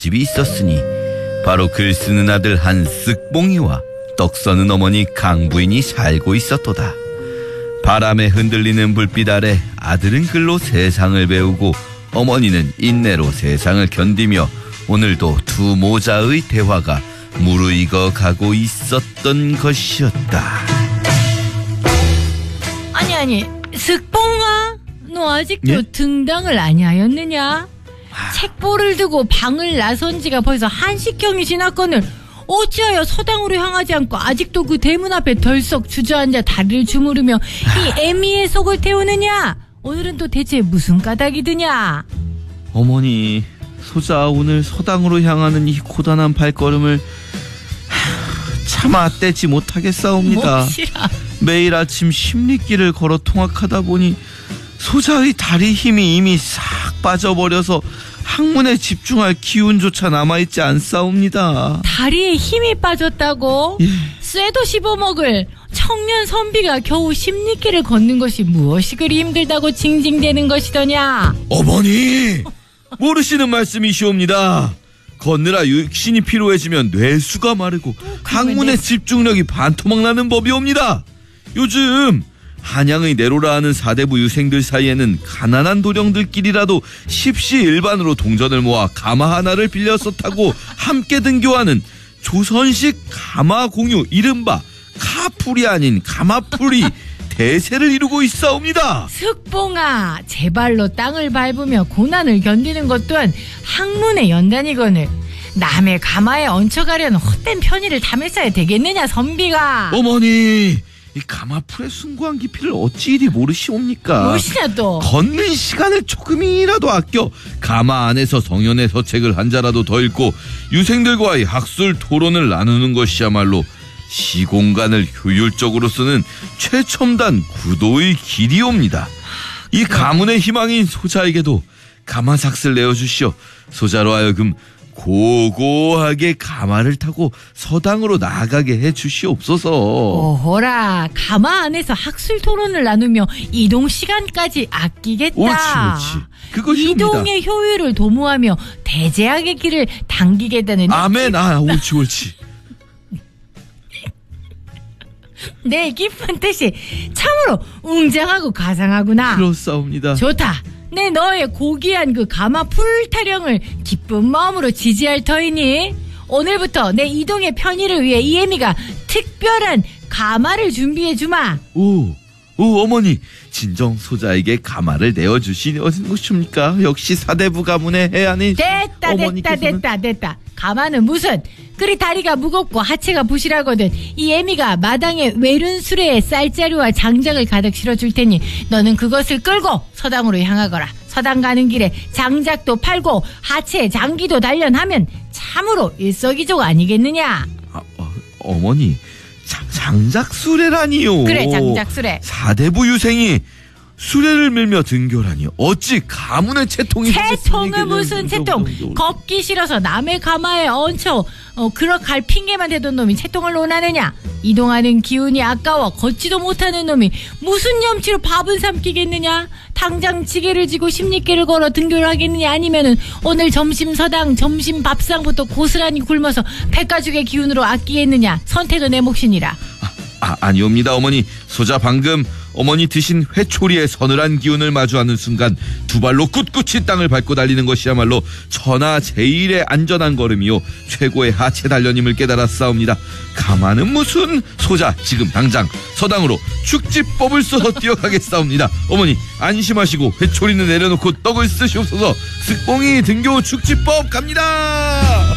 집이 있었으니 바로 글 쓰는 아들 한쓱봉이와 떡 써는 어머니 강부인이 살고 있었도다. 바람에 흔들리는 불빛 아래 아들은 글로 세상을 배우고 어머니는 인내로 세상을 견디며 오늘도 두 모자의 대화가 무르익어 가고 있었던 것이었다. 아니 쓱봉아, 너 아직도 예? 등당을 아니하였느냐? 책보를 두고 방을 나선 지가 벌써 한시경이 지났거늘 어찌하여 서당으로 향하지 않고 아직도 그 대문 앞에 덜썩 주저앉아 다리를 주무르며 이 애미의 속을 태우느냐? 오늘은 또 대체 무슨 까닭이 드냐? 어머니, 소자 오늘 서당으로 향하는 이 고단한 발걸음을 차마 떼지 못하겠사옵니다. 몹시라. 매일 아침 십리길을 걸어 통학하다 보니 소자의 다리 힘이 이미 싹 빠져버려서 학문에 집중할 기운조차 남아있지 않사옵니다. 다리에 힘이 빠졌다고? 예. 쇠도 씹어먹을 청년 선비가 겨우 십리길을 걷는 것이 무엇이 그리 힘들다고 징징대는 것이더냐? 어머니, 모르시는 말씀이시옵니다. 걷느라 육신이 피로해지면 뇌수가 마르고 학문의 집중력이 반토막 나는 법이옵니다. 요즘 한양의 내로라 하는 사대부 유생들 사이에는 가난한 도령들끼리라도 십시일반으로 동전을 모아 가마 하나를 빌려서 타고 함께 등교하는 조선식 가마 공유, 이른바 카풀이 아닌 가마풀이 대세를 이루고 있사옵니다. 슥봉아, 제발로 땅을 밟으며 고난을 견디는 것 또한 학문의 연단이거늘 남의 가마에 얹혀가려는 헛된 편의를 담을싸야 되겠느냐 선비가. 어머니, 이 가마풀의 숭고한 깊이를 어찌 이리 모르시옵니까? 무엇이냐 또. 걷는 시간을 조금이라도 아껴 가마 안에서 성현의 서책을 한 자라도 더 읽고 유생들과의 학술 토론을 나누는 것이야말로 시공간을 효율적으로 쓰는 최첨단 구도의 길이옵니다. 이 가문의 희망인 소자에게도 가마삭스를 내어주시오. 소자로 하여금 고고하게 가마를 타고 서당으로 나아가게 해주시옵소서. 오호라, 가마 안에서 학술 토론을 나누며 이동 시간까지 아끼겠다. 옳지. 그것입니다. 이동의 효율을 도모하며 대제학의 길을 당기겠다는 아멘. 옳지. 내 깊은 뜻이 참으로 웅장하고 가상하구나. 그렇사옵니다. 좋다. 내 너의 고귀한 그 가마 풀타령을 기쁜 마음으로 지지할 터이니 오늘부터 내 이동의 편의를 위해 이애미가 특별한 가마를 준비해주마. 오, 어머니, 진정 소자에게 가마를 내어주시는 것입니까? 역시 사대부 가문의 해안인 됐다. 가마는 무슨, 그리 다리가 무겁고 하체가 부실하거든. 이 애미가 마당에 외른 수레에 쌀자루와 장작을 가득 실어줄 테니 너는 그것을 끌고 서당으로 향하거라. 서당 가는 길에 장작도 팔고 하체에 장기도 단련하면 참으로 일석이조가 아니겠느냐. 어머니, 장작수레라니요. 그래, 장작수레. 사대부 유생이 수레를 밀며 등교라니 어찌 가문의 채통이 채통은 무슨 채통. 걷기 싫어서 남의 가마에 얹혀 그럭할 핑계만 대던 놈이 채통을 논하느냐. 이동하는 기운이 아까워 걷지도 못하는 놈이 무슨 염치로 밥은 삼키겠느냐. 당장 지게를 지고 십리길을 걸어 등교를 하겠느냐, 아니면은 오늘 점심 서당 점심 밥상부터 고스란히 굶어서 백가죽의 기운으로 아끼겠느냐. 선택은 내 몫이니라. 아니옵니다. 어머니, 소자 방금 어머니 드신 회초리의 서늘한 기운을 마주하는 순간 두 발로 꿋꿋이 땅을 밟고 달리는 것이야말로 천하 제일의 안전한 걸음이요 최고의 하체 단련임을 깨달았사옵니다. 가마는 무슨, 소자 지금 당장 서당으로 축지법을 써서 뛰어가겠사옵니다. 어머니, 안심하시고 회초리는 내려놓고 떡을 쓰시옵소서. 쓱봉이 등교 축지법 갑니다.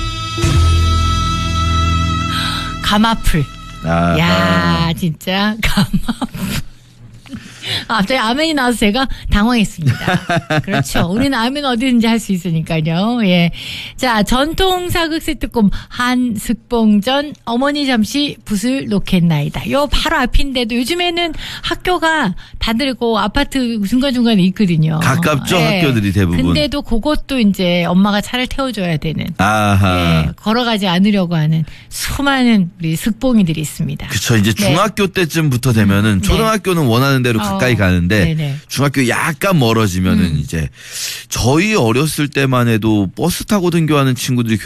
가마풀. 야, 진짜 가마풀. 갑자기 아멘이 나와서 제가 당황했습니다. 그렇죠. 우리는 아멘 어디든지 할 수 있으니까요. 예. 자, 전통 사극 세트꼼 한슥봉전 어머니 잠시 붓을 놓겠나이다. 요 바로 앞인데도 요즘에는 학교가 다들 그 아파트 중간중간에 있거든요. 가깝죠. 예. 학교들이 대부분. 근데도 그것도 이제 엄마가 차를 태워줘야 되는. 아하. 예. 걸어가지 않으려고 하는 수많은 우리 슥봉이들이 있습니다. 그쵸. 이제 중학교 때쯤부터 되면은 초등학교는 원하는 대로 가까이 가는데 네네. 중학교 약간 멀어지면은 이제 저희 어렸을 때만 해도 버스 타고 등교하는 친구들이